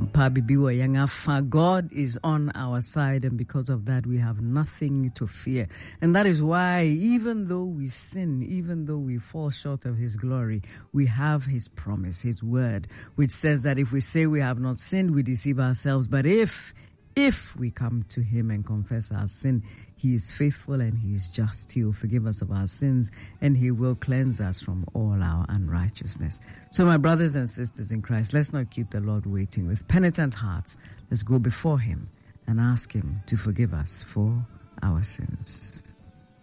God is on our side, and because of that, we have nothing to fear. And that is why, even though we sin, even though we fall short of His glory, we have His promise, His word, which says that if we say we have not sinned, we deceive ourselves. But if we come to Him and confess our sin, He is faithful and He is just. He will forgive us of our sins and He will cleanse us from all our unrighteousness. So my brothers and sisters in Christ, let's not keep the Lord waiting. With penitent hearts, let's go before Him and ask Him to forgive us for our sins.